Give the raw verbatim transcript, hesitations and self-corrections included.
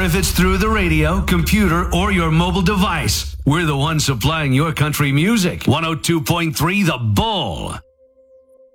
if it's through the radio, computer, or your mobile device. We're the ones supplying your country music. one oh two point three The Bull.